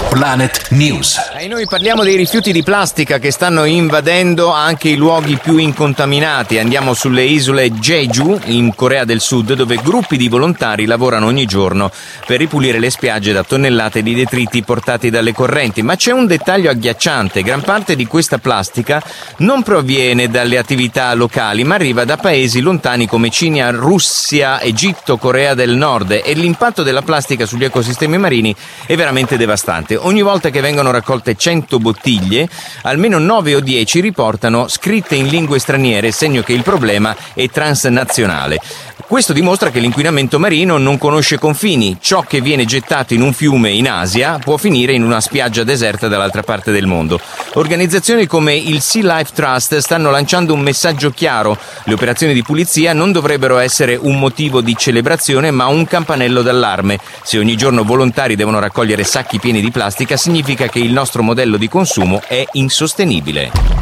Planet News. E noi parliamo dei rifiuti di plastica che stanno invadendo anche i luoghi più incontaminati. Andiamo sulle isole Jeju, in Corea del Sud, dove gruppi di volontari lavorano ogni giorno per ripulire le spiagge da tonnellate di detriti portati dalle correnti. Ma c'è un dettaglio agghiacciante: gran parte di questa plastica non proviene dalle attività locali, ma arriva da paesi lontani come Cina, Russia, Egitto, Corea del Nord, e l'impatto della plastica sugli ecosistemi marini è veramente devastante. Ogni volta che vengono raccolte 100 bottiglie, almeno 9 o 10 riportano scritte in lingue straniere, segno che il problema è transnazionale. Questo dimostra che l'inquinamento marino non conosce confini. Ciò che viene gettato in un fiume in Asia può finire in una spiaggia deserta dall'altra parte del mondo. Organizzazioni come il Sea Life Trust stanno lanciando un messaggio chiaro: le operazioni di pulizia non dovrebbero essere un motivo di celebrazione, ma un campanello d'allarme. Se ogni giorno volontari devono raccogliere sacchi pieni di plastica, significa che il nostro modello di consumo è insostenibile.